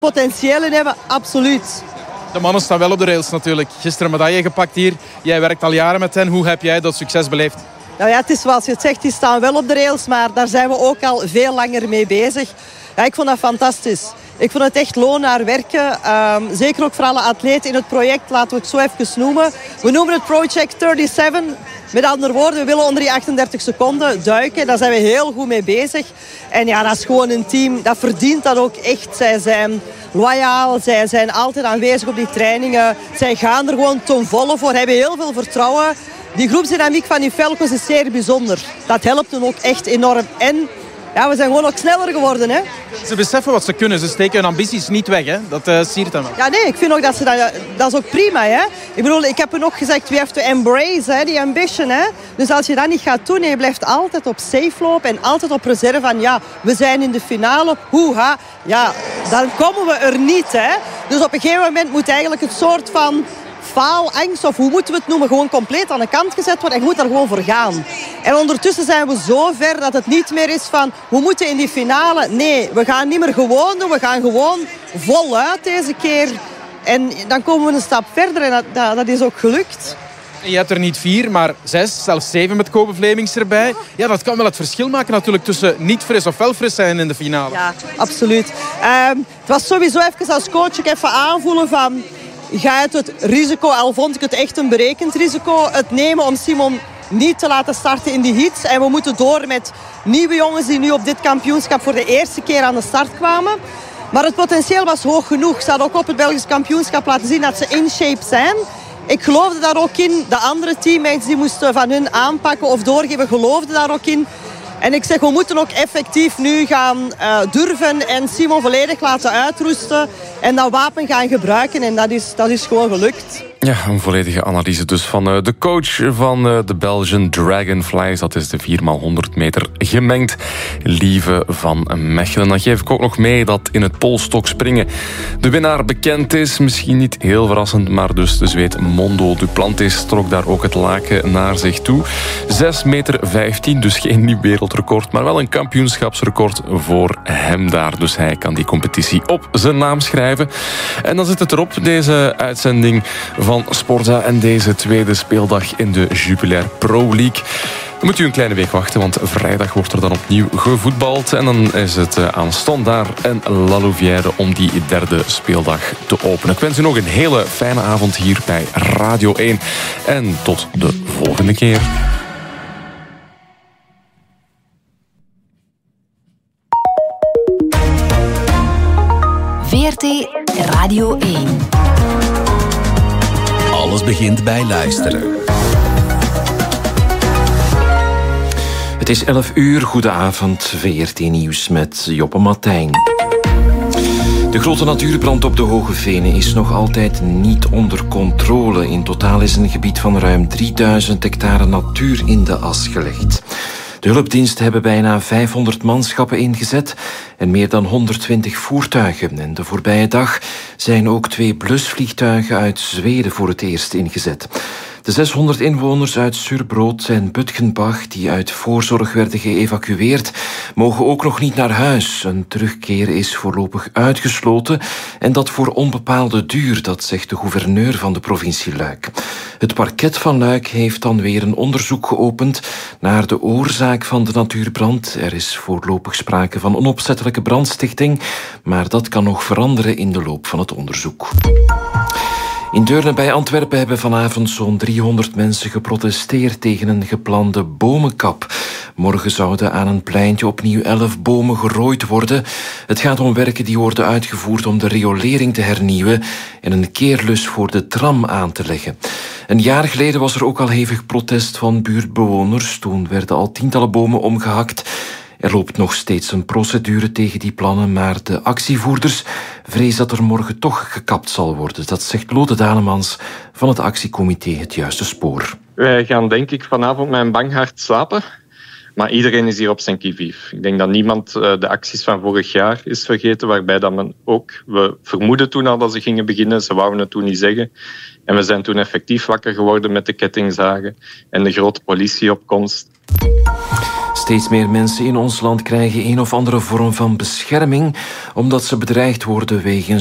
potentieel in hebben, absoluut. De mannen staan wel op de rails natuurlijk. Gisteren medaille gepakt hier. Jij werkt al jaren met hen. Hoe heb jij dat succes beleefd? Nou ja, het is zoals je het zegt, die staan wel op de rails, maar daar zijn we ook al veel langer mee bezig. Ja, ik vond dat fantastisch. Ik vond het echt loon naar werken. Zeker ook voor alle atleten in het project, laten we het zo even noemen. We noemen het Project 37. Met andere woorden, we willen onder die 38 seconden duiken. Daar zijn we heel goed mee bezig. En ja, dat is gewoon een team, dat verdient dat ook echt. Zij zijn loyaal, zij zijn altijd aanwezig op die trainingen. Zij gaan er gewoon ten volle voor, hebben heel veel vertrouwen. Die groepsdynamiek van die Falcons is zeer bijzonder. Dat helpt hen ook echt enorm. En ja, we zijn gewoon ook sneller geworden. Hè? Ze beseffen wat ze kunnen. Ze steken hun ambities niet weg. Hè? Dat siert hem wel. Ja, nee, ik vind ook dat ze dat is ook prima. Hè? Ik bedoel, ik heb hun ook gezegd, we have to embrace hè, die ambition. Hè? Dus als je dat niet gaat doen en je blijft altijd op safe lopen en altijd op reserve van, ja, we zijn in de finale, hoeha, ja, dan komen we er niet. Hè? Dus op een gegeven moment moet eigenlijk het soort van faalangst, of hoe moeten we het noemen, gewoon compleet aan de kant gezet worden en je moet daar gewoon voor gaan. En ondertussen zijn we zo ver dat het niet meer is van, we moeten in die finale. Nee, we gaan niet meer gewoon doen, we gaan gewoon voluit deze keer. En dan komen we een stap verder en dat is ook gelukt. Je hebt er niet 4, maar 6, zelfs 7 met Kobe Vlemings erbij. Ja, dat kan wel het verschil maken natuurlijk tussen niet fris of wel fris zijn in de finale. Ja, absoluut. Het was sowieso even als coach ik even aanvoelen van, ga het risico, al vond ik het echt een berekend risico, het nemen om Simon niet te laten starten in die heats. En we moeten door met nieuwe jongens die nu op dit kampioenschap voor de eerste keer aan de start kwamen. Maar het potentieel was hoog genoeg. Ze hadden ook op het Belgisch kampioenschap laten zien dat ze in shape zijn. Ik geloofde daar ook in. De andere teammates die moesten van hun aanpakken of doorgeven, geloofden daar ook in. En ik zeg, we moeten ook effectief nu gaan durven en Simon volledig laten uitrusten en dat wapen gaan gebruiken. En dat is gewoon gelukt. Ja, een volledige analyse dus van de coach van de Belgian Dragonflies. Dat is de 4x100 meter gemengd. Lieve van Mechelen. Dan geef ik ook nog mee dat in het polstokspringen de winnaar bekend is. Misschien niet heel verrassend, maar dus de Zweed Mondo Duplantis trok daar ook het laken naar zich toe. 6,15 meter, dus geen nieuw wereldrecord, maar wel een kampioenschapsrecord voor hem daar. Dus hij kan die competitie op zijn naam schrijven. En dan zit het erop, deze uitzending van Sporza en deze tweede speeldag in de Jupiler Pro League. Dan moet u een kleine week wachten, want vrijdag wordt er dan opnieuw gevoetbald. En dan is het aan Standaard en La Louvière om die derde speeldag te openen. Ik wens u nog een hele fijne avond hier bij Radio 1. En tot de volgende keer. VRT Radio 1. Alles begint bij luisteren. Het is 11 uur, goedenavond, VRT Nieuws met Joppe Martijn. De grote natuurbrand op de Hoge Venen is nog altijd niet onder controle. In totaal is een gebied van ruim 3000 hectare natuur in de as gelegd. De hulpdiensten hebben bijna 500 manschappen ingezet en meer dan 120 voertuigen. En de voorbije dag zijn ook 2 blusvliegtuigen uit Zweden voor het eerst ingezet. De 600 inwoners uit Surbrood en Butgenbach, die uit voorzorg werden geëvacueerd, mogen ook nog niet naar huis. Een terugkeer is voorlopig uitgesloten en dat voor onbepaalde duur, dat zegt de gouverneur van de provincie Luik. Het parket van Luik heeft dan weer een onderzoek geopend naar de oorzaak van de natuurbrand. Er is voorlopig sprake van onopzettelijke brandstichting, maar dat kan nog veranderen in de loop van het onderzoek. In Deurne bij Antwerpen hebben vanavond zo'n 300 mensen geprotesteerd tegen een geplande bomenkap. Morgen zouden aan een pleintje opnieuw 11 bomen gerooid worden. Het gaat om werken die worden uitgevoerd om de riolering te hernieuwen en een keerlus voor de tram aan te leggen. Een jaar geleden was er ook al hevig protest van buurtbewoners. Toen werden al tientallen bomen omgehakt. Er loopt nog steeds een procedure tegen die plannen, maar de actievoerders vrezen dat er morgen toch gekapt zal worden. Dat zegt Lode Danemans van het actiecomité Het Juiste Spoor. Wij gaan denk ik vanavond met een bang hart slapen, maar iedereen is hier op zijn qui-vive. Ik denk dat niemand de acties van vorig jaar is vergeten, waarbij dat men ook, we vermoeden toen al dat ze gingen beginnen, ze wouden het toen niet zeggen. En we zijn toen effectief wakker geworden met de kettingzagen en de grote politieopkomst. Steeds meer mensen in ons land krijgen een of andere vorm van bescherming omdat ze bedreigd worden wegens